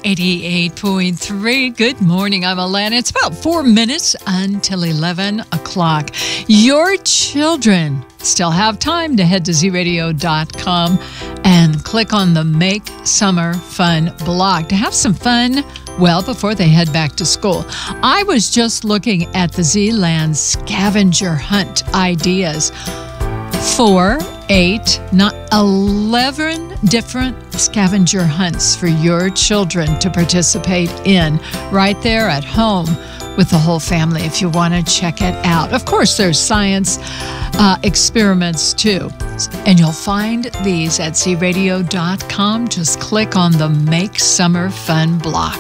Z88.3. Good morning. I'm Alana. It's about 4 minutes until 11 o'clock. Your children still have time to head to zradio.com and click on the Make Summer Fun block to have some fun well before they head back to school. I was just looking at the Zealand scavenger hunt ideas. 4, 8, 11 different scavenger hunts for your children to participate in right there at home with the whole family if you want to check it out. Of course, there's science experiments too. And you'll find these at zradio.com. Just click on the Make Summer Fun block.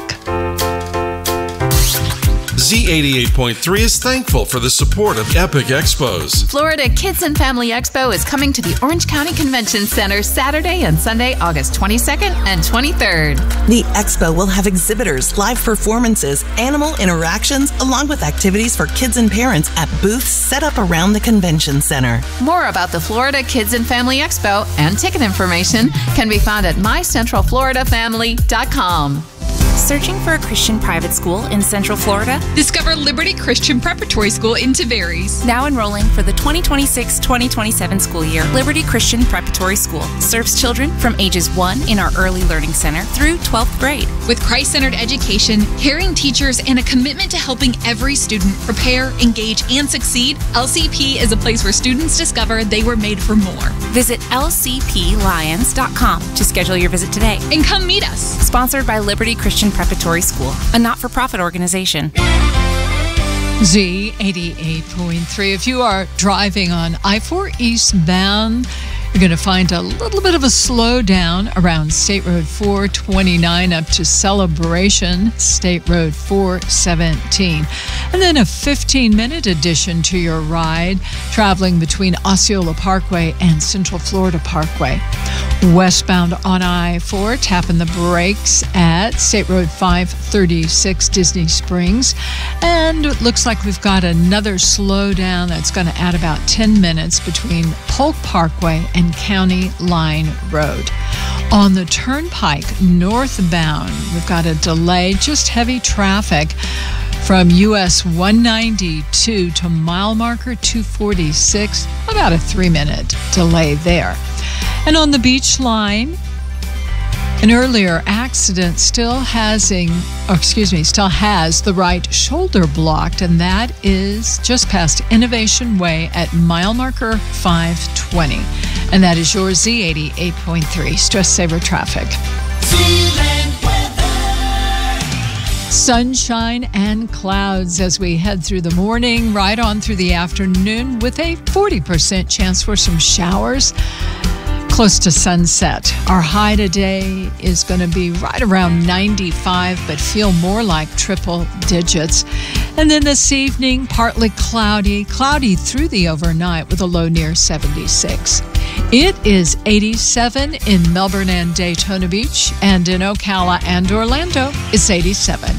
Z88.3 is thankful for the support of Epic Expos. Florida Kids and Family Expo is coming to the Orange County Convention Center Saturday and Sunday, August 22nd and 23rd. The expo will have exhibitors, live performances, animal interactions, along with activities for kids and parents at booths set up around the convention center. More about the Florida Kids and Family Expo and ticket information can be found at mycentralfloridafamily.com. Searching for a Christian private school in Central Florida? Discover Liberty Christian Preparatory School in Tavares. Now enrolling for the 2026-2027 school year, Liberty Christian Preparatory School serves children from ages 1 in our Early Learning Center through 12th grade. With Christ-centered education, caring teachers, and a commitment to helping every student prepare, engage, and succeed, LCP is a place where students discover they were made for more. Visit lcplions.com to schedule your visit today. And come meet us. Sponsored by Liberty Christian Preparatory School, a not-for-profit organization. Z88.3. If you are driving on I-4 eastbound, you're going to find a little bit of a slowdown around State Road 429 up to Celebration, State Road 417. And then a 15-minute addition to your ride, traveling between Osceola Parkway and Central Florida Parkway. Westbound on I-4, tapping the brakes at State Road 536, Disney Springs. And it looks like we've got another slowdown that's going to add about 10 minutes between Polk Parkway and County Line Road. On the Turnpike northbound, we've got a delay, just heavy traffic from US 192 to mile marker 246, about a 3-minute delay there. And on the Beach Line, an earlier accident still has the right shoulder blocked, and that is just past Innovation Way at mile marker 520. And that is your Z88.3 Stress Saver Traffic. Sunshine and clouds as we head through the morning, right on through the afternoon, with a 40% chance for some showers close to sunset. Our high today is going to be right around 95, but feel more like triple digits. And then this evening, partly cloudy through the overnight with a low near 76. It is 87 in Melbourne and Daytona Beach, and in Ocala and Orlando, it's 87.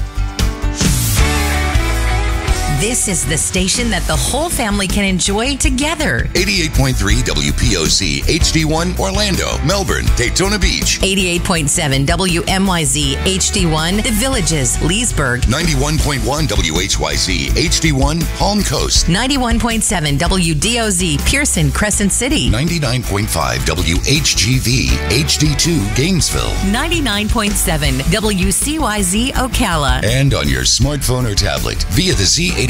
This is the station that the whole family can enjoy together. 88.3 WPOC HD1 Orlando, Melbourne, Daytona Beach. 88.7 WMYZ HD1 The Villages, Leesburg. 91.1 WHYZ HD1 Palm Coast. 91.7 WDOZ Pearson, Crescent City. 99.5 WHGV HD2 Gainesville. 99.7 WCYZ Ocala. And on your smartphone or tablet via the Z88